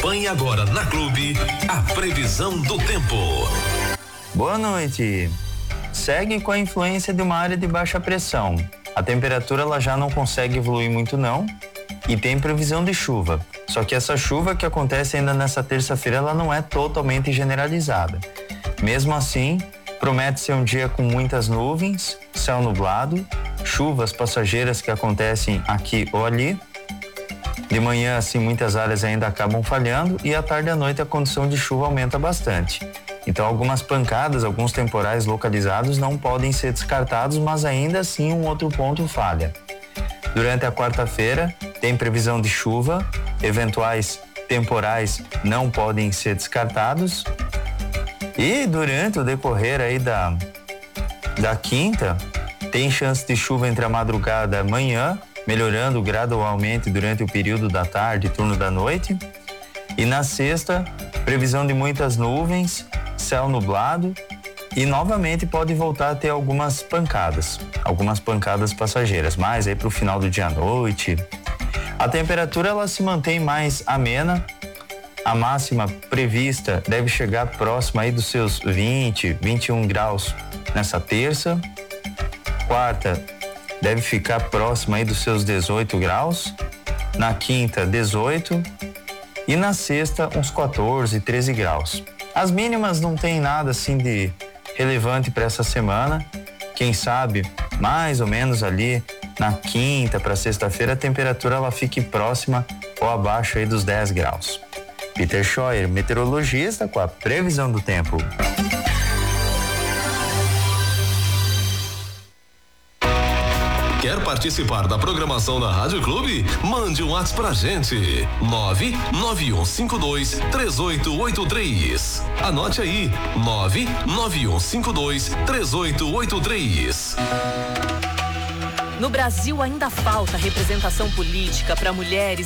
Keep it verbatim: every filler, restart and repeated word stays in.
Acompanhe agora na Clube a previsão do tempo. Boa noite. Segue com a influência de uma área de baixa pressão. A temperatura ela já não consegue evoluir muito não e tem previsão de chuva. Só que essa chuva que acontece ainda nessa terça-feira ela não é totalmente generalizada. Mesmo assim, promete ser um dia com muitas nuvens, céu nublado, chuvas passageiras que acontecem aqui ou ali. De manhã, assim, muitas áreas ainda acabam falhando e à tarde e à noite a condição de chuva aumenta bastante. Então, algumas pancadas, alguns temporais localizados não podem ser descartados, mas ainda assim um outro ponto falha. Durante a quarta-feira, tem previsão de chuva, eventuais temporais não podem ser descartados. E durante o decorrer aí da, da quinta, tem chance de chuva entre a madrugada e amanhã, melhorando gradualmente durante o período da tarde e turno da noite. E na sexta, previsão de muitas nuvens, céu nublado e novamente pode voltar a ter algumas pancadas, algumas pancadas passageiras, mais aí para o final do dia à noite. A temperatura ela se mantém mais amena, a máxima prevista deve chegar próxima aí dos seus vinte, vinte e um graus nessa terça. Quarta, deve ficar próximo aí dos seus dezoito graus, na quinta dezoito e na sexta uns quatorze, treze graus. As mínimas não tem nada assim de relevante para essa semana. Quem sabe mais ou menos ali na quinta para sexta-feira a temperatura ela fique próxima ou abaixo aí dos dez graus. Peter Scheuer, meteorologista, com a previsão do tempo. Quer participar da programação da Rádio Clube? Mande um WhatsApp pra gente. nove nove um cinco dois três oito oito três. Anote aí. nove nove um cinco dois três oito oito três. No Brasil ainda falta representação política para mulheres